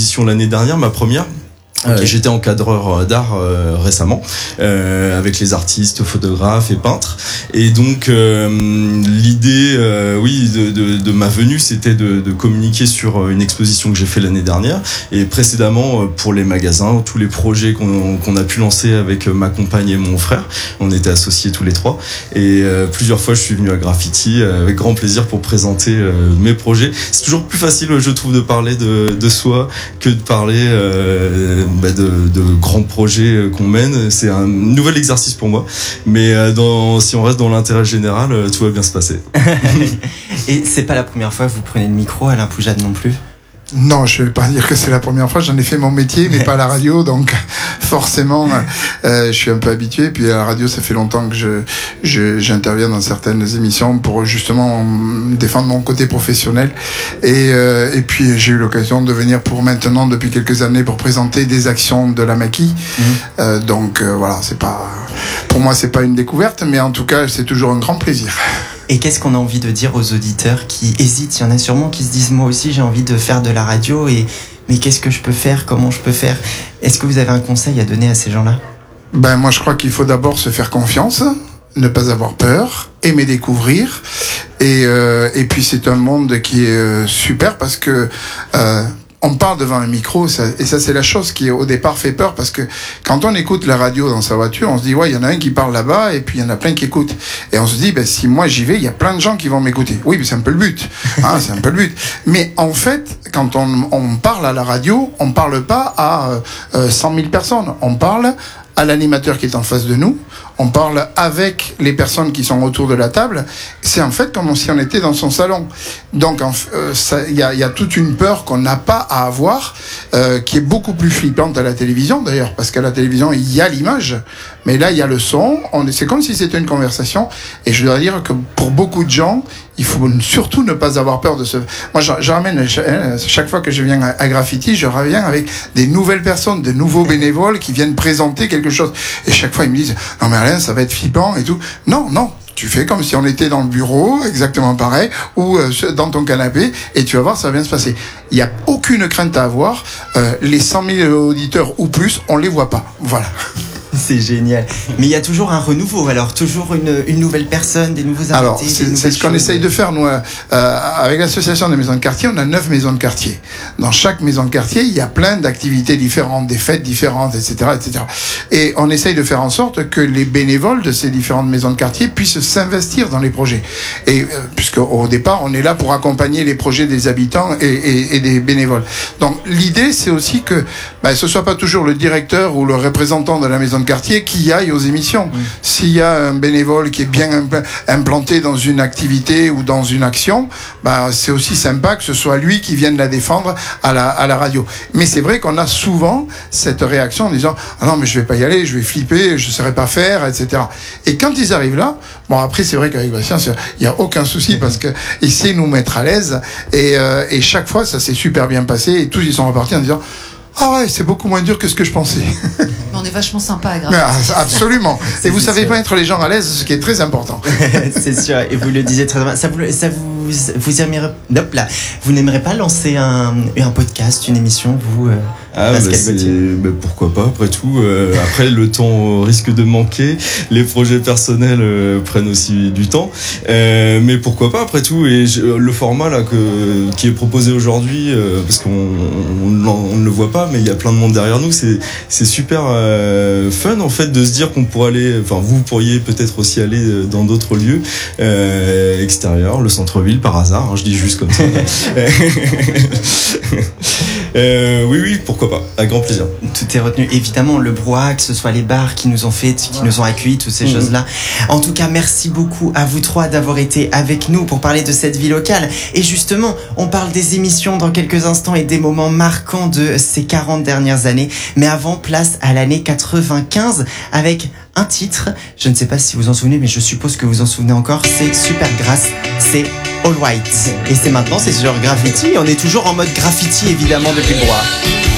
exposition l'année dernière, ma première. Okay. J'étais encadreur d'art récemment avec les artistes, photographes et peintres, et donc l'idée de ma venue, c'était de communiquer sur une exposition que j'ai fait l'année dernière, et précédemment pour les magasins, tous les projets qu'on a pu lancer avec ma compagne et mon frère. On était associés tous les trois, et plusieurs fois je suis venu à Graffiti avec grand plaisir pour présenter mes projets. C'est toujours plus facile, je trouve, de parler de soi que de parler de grands projets qu'on mène. C'est un nouvel exercice pour moi, mais si on reste dans l'intérêt général, tout va bien se passer. Et c'est pas la première fois que vous prenez le micro, Alain Poujade non plus? Non, je vais pas dire que c'est la première fois. J'en ai fait mon métier, mais pas à la radio, donc forcément, je suis un peu habitué. Puis à la radio, ça fait longtemps que j'interviens dans certaines émissions pour justement défendre mon côté professionnel. Et puis j'ai eu l'occasion de venir maintenant depuis quelques années pour présenter des actions de la Maquis. Donc voilà, pour moi c'est pas une découverte, mais en tout cas c'est toujours un grand plaisir. Et qu'est-ce qu'on a envie de dire aux auditeurs qui hésitent? Il y en a sûrement qui se disent, moi aussi j'ai envie de faire de la radio, mais qu'est-ce que je peux faire? Comment je peux faire? Est-ce que vous avez un conseil à donner à ces gens-là? Moi je crois qu'il faut d'abord se faire confiance, ne pas avoir peur, aimer découvrir, et puis c'est un monde qui est super parce que on parle devant un micro, et ça c'est la chose qui au départ fait peur, parce que quand on écoute la radio dans sa voiture, on se dit ouais, il y en a un qui parle là-bas et puis il y en a plein qui écoutent, et on se dit si moi j'y vais, il y a plein de gens qui vont m'écouter. Oui, mais c'est un peu le but, c'est un peu le but. Mais en fait, quand on parle à la radio, on parle pas à 100 000 personnes, on parle à l'animateur qui est en face de nous, on parle avec les personnes qui sont autour de la table. C'est en fait comme si on était dans son salon. Donc il y a toute une peur qu'on n'a pas à avoir, qui est beaucoup plus flippante à la télévision d'ailleurs, parce qu'à la télévision il y a l'image, mais là il y a le son. C'est comme si c'était une conversation. Et je dois dire que pour beaucoup de gens, il faut surtout ne pas avoir peur de Moi, je ramène chaque fois que je viens à Graffiti, je reviens avec des nouvelles personnes, de nouveaux bénévoles qui viennent présenter quelque chose. Et chaque fois, ils me disent « Non, mais Alain, ça va être flippant et tout. » Non. Tu fais comme si on était dans le bureau, exactement pareil, ou dans ton canapé, et tu vas voir, ça va bien se passer. Il n'y a aucune crainte à avoir. Les 100 000 auditeurs ou plus, on les voit pas. Voilà. C'est génial. Mais il y a toujours un renouveau, alors toujours une nouvelle personne, des nouveaux invités. Alors, c'est ce qu'on essaye de faire, nous. Avec l'association des maisons de quartier, on a 9 maisons de quartier. Dans chaque maison de quartier, il y a plein d'activités différentes, des fêtes différentes, etc., etc. Et on essaye de faire en sorte que les bénévoles de ces différentes maisons de quartier puissent s'investir dans les projets. Et puisque au départ, on est là pour accompagner les projets des habitants et des bénévoles. Donc, l'idée, c'est aussi que ce soit pas toujours le directeur ou le représentant de la maison de quartier qui aille aux émissions. S'il y a un bénévole qui est bien implanté dans une activité ou dans une action, c'est aussi sympa que ce soit lui qui vienne la défendre à la radio. Mais c'est vrai qu'on a souvent cette réaction en disant « Ah non, mais je vais pas y aller, je vais flipper, je saurais pas faire, etc. » Et quand ils arrivent là, après c'est vrai qu'avec Bastien, il y a aucun souci parce que il sait nous mettre à l'aise, et chaque fois ça s'est super bien passé, et tous ils sont repartis en disant « Ah ouais, c'est beaucoup moins dur que ce que je pensais. » On est vachement sympa à Graffiti. Absolument. Et vous savez pas mettre les gens à l'aise, ce qui est très important. C'est sûr, et vous le disiez très bien. Vous aimeriez, vous n'aimeriez pas lancer un podcast, une émission, vous, Pascal Gauthier? Pourquoi pas, après tout. Après, le temps risque de manquer. Les projets personnels prennent aussi du temps. Mais pourquoi pas, après tout. Et le format là qui est proposé aujourd'hui, parce qu'on ne le voit pas, mais il y a plein de monde derrière nous, c'est super fun en fait de se dire qu'on pourrait aller, vous pourriez peut-être aussi aller dans d'autres lieux extérieurs, le centre-ville par hasard, je dis juste comme ça. Oui, pourquoi pas, avec grand plaisir. Tout est retenu, évidemment, le brouhaha, que ce soit les bars qui nous ont fait, qui nous ont accueillis, toutes ces choses-là. En tout cas, merci beaucoup à vous trois d'avoir été avec nous pour parler de cette vie locale. Et justement, on parle des émissions dans quelques instants et des moments marquants de ces 40 dernières années. Mais avant, place à l'année 95 avec un titre, je ne sais pas si vous en souvenez, mais je suppose que vous en souvenez encore, c'est Supergrass, c'est All White. Et c'est maintenant, c'est sur Graffiti, on est toujours en mode graffiti évidemment depuis le brouhaha.